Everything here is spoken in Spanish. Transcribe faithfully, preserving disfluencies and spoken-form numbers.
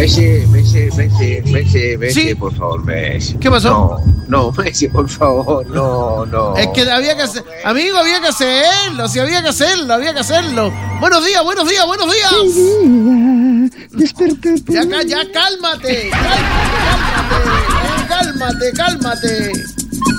Messi, Messi, Messi, Messi, Messi, ¿Sí? por favor, Messi. ¿Qué pasó? No, no, Messi, por favor, no, no. Es que había que hacer, amigo, había que hacerlo, sí, había que hacerlo, había que hacerlo. Buenos días, buenos días, buenos días. Desperté. Ya, ya, cálmate, cálmate, cálmate, cálmate, cálmate.